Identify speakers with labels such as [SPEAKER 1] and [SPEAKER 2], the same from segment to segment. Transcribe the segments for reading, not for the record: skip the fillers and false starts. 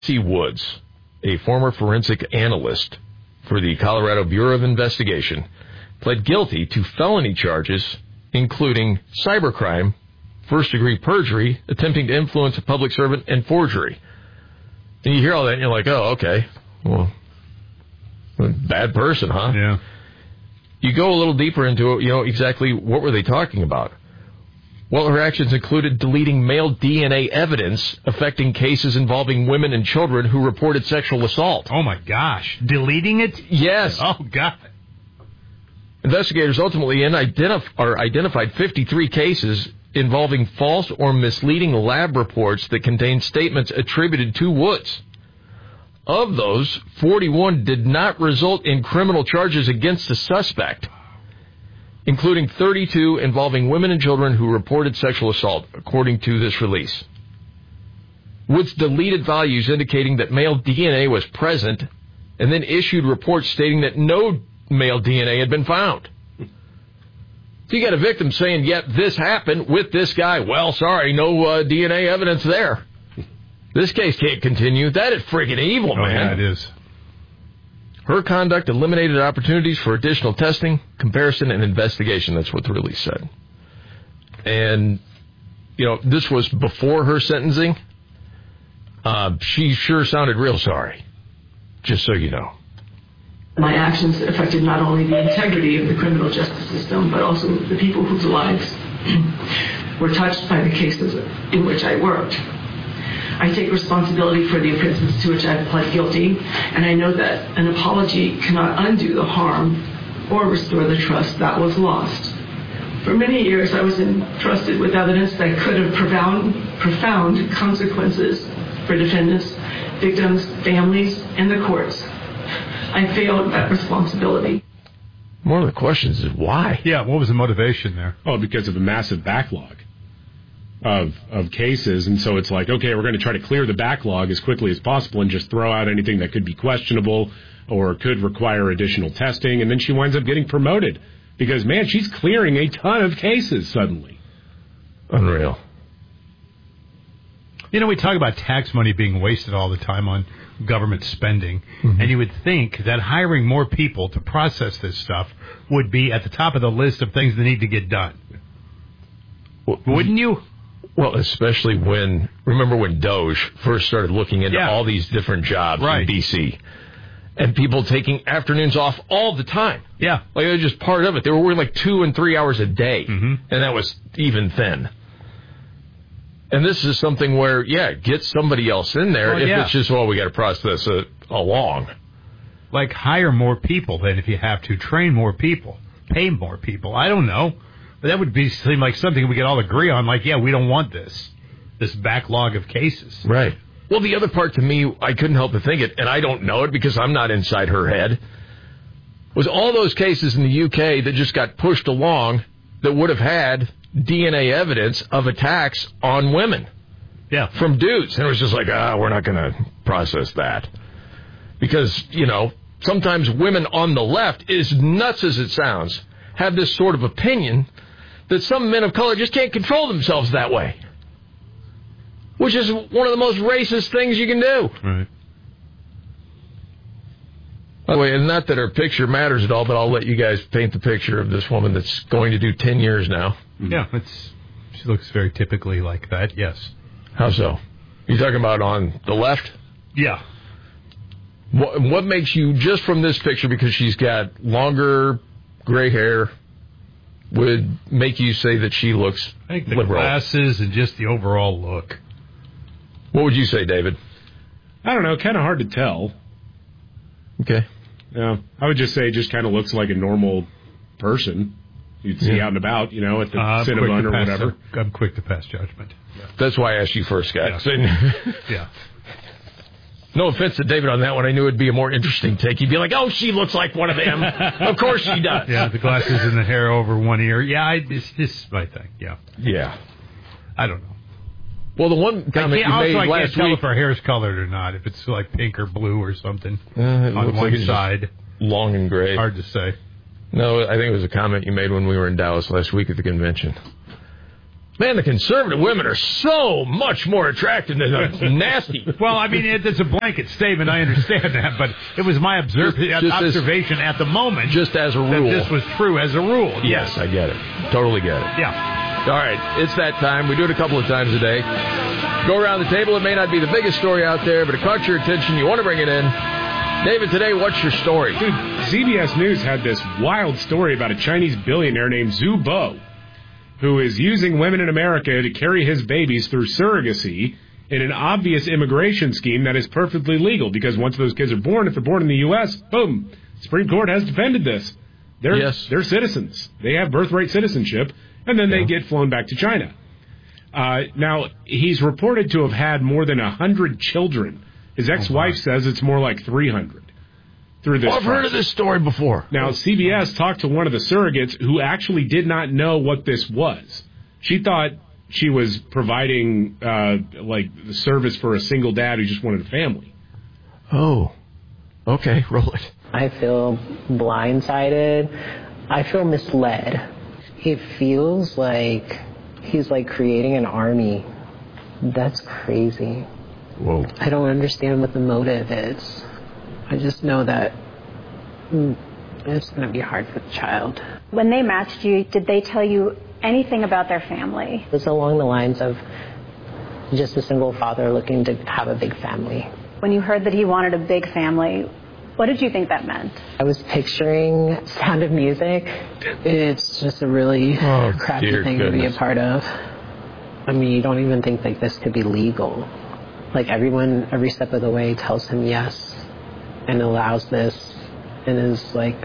[SPEAKER 1] C. Woods, a former forensic analyst for the Colorado Bureau of Investigation, pled guilty to felony charges, including cybercrime, first-degree perjury, attempting to influence a public servant, and forgery. And you hear all that, and you're like, oh, okay. Well, bad person, huh?
[SPEAKER 2] Yeah.
[SPEAKER 1] You go a little deeper into it, exactly what were they talking about. Well, her actions included deleting male DNA evidence affecting cases involving women and children who reported sexual assault.
[SPEAKER 2] Oh, my gosh. Deleting it?
[SPEAKER 1] Yes.
[SPEAKER 2] Oh, God.
[SPEAKER 1] Investigators ultimately identified 53 cases involving false or misleading lab reports that contained statements attributed to Woods. Of those, 41 did not result in criminal charges against the suspect, including 32 involving women and children who reported sexual assault, according to this release. Woods deleted values indicating that male DNA was present and then issued reports stating that no male DNA had been found. So you got a victim saying, yep, this happened with this guy. Well, sorry, no DNA evidence there. This case can't continue. That is freaking evil, man.
[SPEAKER 2] Yeah, it is.
[SPEAKER 1] Her conduct eliminated opportunities for additional testing, comparison, and investigation. That's what the release said. And, this was before her sentencing. She sure sounded real sorry, just so you know.
[SPEAKER 3] My actions affected not only the integrity of the criminal justice system, but also the people whose lives were touched by the cases in which I worked. I take responsibility for the offenses to which I have pled guilty, and I know that an apology cannot undo the harm or restore the trust that was lost. For many years, I was entrusted with evidence that could have profound consequences for defendants, victims, families, and the courts. I failed that responsibility.
[SPEAKER 1] One of the questions is why?
[SPEAKER 2] Yeah, what was the motivation there?
[SPEAKER 4] Oh, because of a massive backlog of cases, and so it's like, okay, we're going to try to clear the backlog as quickly as possible and just throw out anything that could be questionable or could require additional testing, and then she winds up getting promoted because, man, she's clearing a ton of cases suddenly.
[SPEAKER 1] Unreal.
[SPEAKER 2] We talk about tax money being wasted all the time on government spending, and you would think that hiring more people to process this stuff would be at the top of the list of things that need to get done. Wouldn't you?
[SPEAKER 1] Well, especially remember when Doge first started looking into all these different jobs in D.C., and people taking afternoons off all the time.
[SPEAKER 2] Yeah.
[SPEAKER 1] Like, it was just part of it. They were working like 2 and 3 hours a day, and that was even thin. And this is something where, get somebody else in there it's just, we got to process it along.
[SPEAKER 2] Like, hire more people then if you have to. Train more people. Pay more people. I don't know. But that would seem like something we could all agree on. Like, we don't want this backlog of cases.
[SPEAKER 1] Right. Well, the other part to me, I couldn't help but think it, and I don't know it because I'm not inside her head, was all those cases in the UK that just got pushed along that would have had DNA evidence of attacks on women from dudes. And it was just like, we're not going to process that. Because, sometimes women on the left, as nuts as it sounds, have this sort of opinion that some men of color just can't control themselves that way. Which is one of the most racist things you can do.
[SPEAKER 2] Right.
[SPEAKER 1] By the way, and not that her picture matters at all, but I'll let you guys paint the picture of this woman that's going to do 10 years now.
[SPEAKER 2] Yeah, she looks very typically like that, yes.
[SPEAKER 1] How so? You talking about on the left?
[SPEAKER 2] Yeah.
[SPEAKER 1] What makes you, just from this picture, because she's got longer gray hair, would make you say that she looks
[SPEAKER 2] I think the
[SPEAKER 1] liberal?
[SPEAKER 2] Glasses and just the overall look.
[SPEAKER 1] What would you say, David?
[SPEAKER 4] I don't know, kind of hard to tell.
[SPEAKER 1] Okay.
[SPEAKER 4] Yeah, I would just say it just kind of looks like a normal person you'd see out and about, at the Cinnabon or whatever.
[SPEAKER 2] I'm quick to pass judgment. Yeah.
[SPEAKER 1] That's why I asked you first, guys.
[SPEAKER 2] Yeah.
[SPEAKER 1] No offense to David on that one. I knew it'd be a more interesting take. He'd be like, oh, she looks like one of them. Of course she does.
[SPEAKER 2] Yeah, the glasses and the hair over one ear. Yeah, this is my thing. Yeah.
[SPEAKER 1] Yeah.
[SPEAKER 2] I don't know.
[SPEAKER 1] Well, the one comment you made last week... I can't
[SPEAKER 2] tell if her hair's colored or not, if it's like pink or blue or something
[SPEAKER 1] on
[SPEAKER 2] one
[SPEAKER 1] like
[SPEAKER 2] side.
[SPEAKER 1] Long and gray.
[SPEAKER 2] Hard to say.
[SPEAKER 1] No, I think it was a comment you made when we were in Dallas last week at the convention. Man, the conservative women are so much more attractive than the nasty.
[SPEAKER 2] Well, I mean, it's a blanket statement. I understand that, but it was my observation at the moment.
[SPEAKER 1] Just as a rule.
[SPEAKER 2] That this was true as a rule.
[SPEAKER 1] Yes, I get it. Totally get it.
[SPEAKER 2] Yeah.
[SPEAKER 1] All right, it's that time. We do it a couple of times a day. Go around the table. It may not be the biggest story out there, but it caught your attention. You want to bring it in. David, today, what's your story?
[SPEAKER 4] Dude, CBS News had this wild story about a Chinese billionaire named Zhu Bo, who is using women in America to carry his babies through surrogacy in an obvious immigration scheme that is perfectly legal, because once those kids are born, if they're born in the U.S., boom, Supreme Court has defended this. They're citizens. They have birthright citizenship, and then they get flown back to China. Now, he's reported to have had more than 100 children. His ex-wife says it's more like 300. Through this
[SPEAKER 1] I've heard of this story before.
[SPEAKER 4] Now, CBS talked to one of the surrogates who actually did not know what this was. She thought she was providing, the service for a single dad who just wanted a family.
[SPEAKER 1] Oh. Okay, roll it.
[SPEAKER 5] I feel blindsided. I feel misled. It feels like he's, creating an army. That's crazy.
[SPEAKER 1] Whoa.
[SPEAKER 5] I don't understand what the motive is. I just know that it's going to be hard for the child.
[SPEAKER 6] When they matched you, did they tell you anything about their family?
[SPEAKER 5] It's along the lines of just a single father looking to have a big family.
[SPEAKER 6] When you heard that he wanted a big family, what did you think that meant?
[SPEAKER 5] I was picturing Sound of Music. It's just a really crappy thing to be a part of. I mean, you don't even think this could be legal. Everyone, every step of the way tells him yes and allows this and is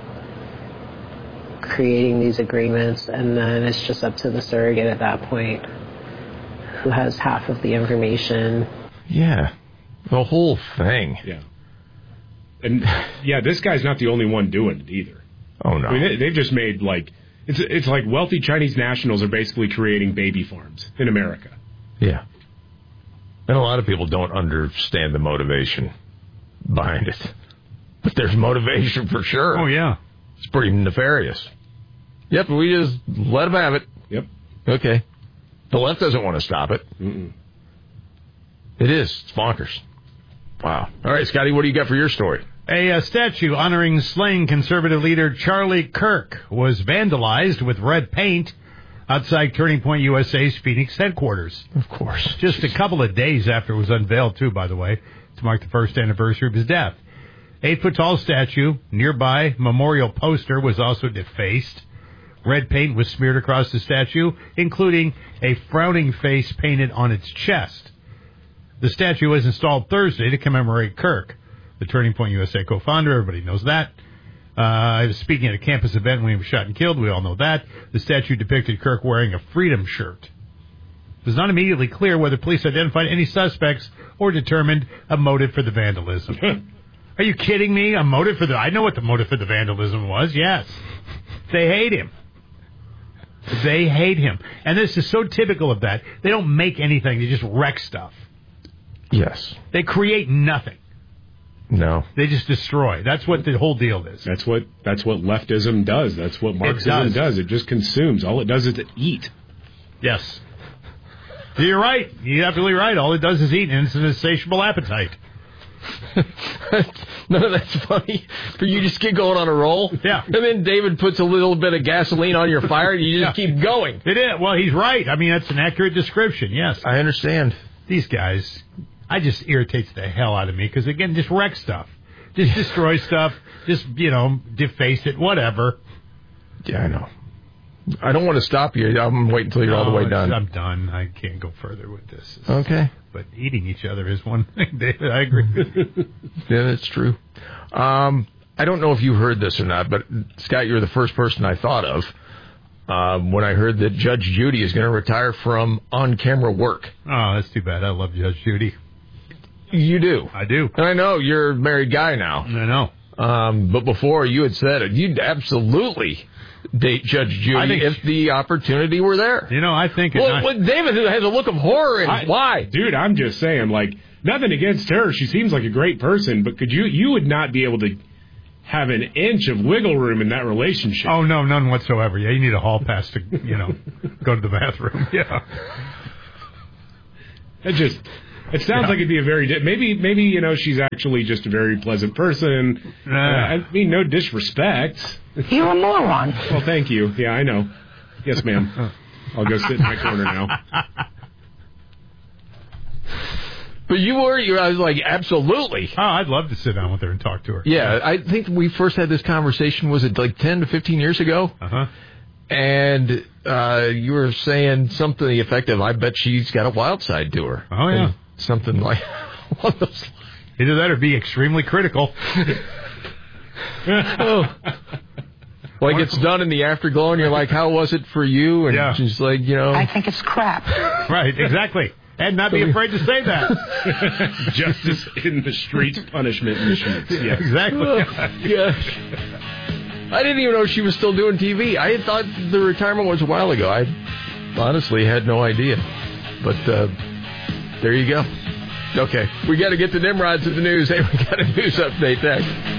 [SPEAKER 5] creating these agreements, and then it's just up to the surrogate at that point who has half of the information.
[SPEAKER 1] Yeah, the whole thing.
[SPEAKER 4] Yeah. And, this guy's not the only one doing it either.
[SPEAKER 1] Oh, no.
[SPEAKER 4] I mean, they've just made, it's like wealthy Chinese nationals are basically creating baby farms in America.
[SPEAKER 1] Yeah. And a lot of people don't understand the motivation behind it. But there's motivation for sure.
[SPEAKER 2] Oh, yeah.
[SPEAKER 1] It's pretty nefarious. Yep, we just let them have it.
[SPEAKER 4] Yep.
[SPEAKER 1] Okay. The left doesn't want to stop it.
[SPEAKER 4] Mm-mm.
[SPEAKER 1] It is. It's bonkers. Wow. All right, Scotty, what do you got for your story?
[SPEAKER 2] A statue honoring slain conservative leader Charlie Kirk was vandalized with red paint outside Turning Point USA's Phoenix headquarters.
[SPEAKER 1] Of course.
[SPEAKER 2] Just a couple of days after it was unveiled, too, by the way, to mark the first anniversary of his death. 8-foot-tall statue, nearby memorial poster was also defaced. Red paint was smeared across the statue, including a frowning face painted on its chest. The statue was installed Thursday to commemorate Kirk, the Turning Point USA co-founder. Everybody knows that. I was speaking at a campus event when he was shot and killed. We all know that. The statue depicted Kirk wearing a Freedom shirt. It was not immediately clear whether police identified any suspects or determined a motive for the vandalism. Are you kidding me? A motive for I know what the motive for the vandalism was. Yes. They hate him. They hate him. And this is so typical of that. They don't make anything. They just wreck stuff.
[SPEAKER 1] Yes.
[SPEAKER 2] They create nothing.
[SPEAKER 1] No.
[SPEAKER 2] They just destroy. That's what the whole deal is.
[SPEAKER 4] That's what leftism does. That's what Marxism does. It just consumes. All it does is eat.
[SPEAKER 2] Yes. You're right. You're absolutely right. All it does is eat, and it's an insatiable appetite.
[SPEAKER 1] None of that's funny. For you just keep going on a roll.
[SPEAKER 2] Yeah.
[SPEAKER 1] And then David puts a little bit of gasoline on your fire, and you just keep going.
[SPEAKER 2] It is. Well, he's right. I mean, that's an accurate description. Yes.
[SPEAKER 1] I understand.
[SPEAKER 2] These guys, I just irritates the hell out of me because, again, just wreck stuff. Just destroy stuff. Just, deface it, whatever.
[SPEAKER 1] Yeah, I know. I don't want to stop you. I'm waiting until you're all the way done.
[SPEAKER 2] I'm done. I can't go further with this.
[SPEAKER 1] Okay.
[SPEAKER 2] But eating each other is one thing, David. I agree with you.
[SPEAKER 1] Yeah, that's true. I don't know if you heard this or not, but, Scott, you're the first person I thought of when I heard that Judge Judy is going to retire from on-camera work.
[SPEAKER 2] Oh, that's too bad. I love Judge Judy.
[SPEAKER 1] You do?
[SPEAKER 2] I do.
[SPEAKER 1] And I know you're a married guy now.
[SPEAKER 2] I know.
[SPEAKER 1] But before you had said it, you'd absolutely date Judge Judy if the opportunity were there.
[SPEAKER 2] I think...
[SPEAKER 1] David has a look of horror in why?
[SPEAKER 4] Dude, I'm just saying, nothing against her. She seems like a great person, but you would not be able to have an inch of wiggle room in that relationship.
[SPEAKER 2] Oh, no, none whatsoever. Yeah, you need a hall pass to, go to the bathroom. Yeah.
[SPEAKER 4] It sounds like it'd be a very... Maybe she's actually just a very pleasant person. I mean, no disrespect.
[SPEAKER 7] You're a moron.
[SPEAKER 4] Well, thank you. Yeah, I know. Yes, ma'am. I'll go sit in my corner now.
[SPEAKER 1] But I was like, absolutely.
[SPEAKER 2] Oh, I'd love to sit down with her and talk to her.
[SPEAKER 1] Yeah, I think we first had this conversation, was it like 10 to 15 years ago?
[SPEAKER 2] Uh-huh.
[SPEAKER 1] And you were saying something to the effect of, I bet she's got a wild side to her.
[SPEAKER 2] Oh, yeah.
[SPEAKER 1] And something like one of those.
[SPEAKER 2] Either that or be extremely critical.
[SPEAKER 1] Like it's done in the afterglow, and you're like, how was it for you? And she's like,
[SPEAKER 7] I think it's crap.
[SPEAKER 2] Right, exactly. And not be afraid to say that.
[SPEAKER 4] Justice in the streets, punishment in the streets.
[SPEAKER 2] Yeah, exactly.
[SPEAKER 1] I didn't even know she was still doing TV. I had thought the retirement was a while ago. I honestly had no idea. But there you go. Okay, we got to get to Nimrods at the news. Hey, we got a news update next.